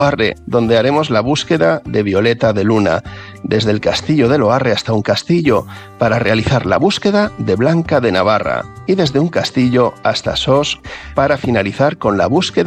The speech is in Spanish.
Loarre, donde haremos la búsqueda de Violeta de Luna, desde el castillo de Loarre hasta un castillo, para realizar la búsqueda de Blanca de Navarra, y desde un castillo hasta Sos, para finalizar con la búsqueda